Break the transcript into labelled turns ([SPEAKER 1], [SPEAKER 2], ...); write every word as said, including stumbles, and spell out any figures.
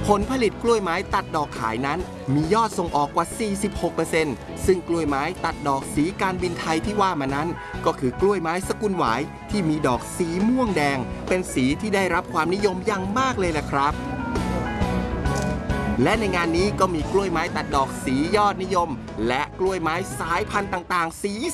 [SPEAKER 1] ผลผลิตกล้วยไม้ตัดดอกขายนั้นมียอดส่งออกกว่า สี่สิบหกเปอร์เซ็นต์ ซึ่งกล้วยไม้ตัดดอกสีการบินไทยที่ว่ามานั้นก็คือกล้วยไม้สกุลหวายที่มีดอกสีม่วงแดงเป็นสีที่ได้รับความนิยมอย่างมากเลยล่ะครับและในงานนี้ก็มีกล้วยไม้ตัดดอกสียอดนิยมและกล้วยไม้สายพันธุ์ต่างๆสี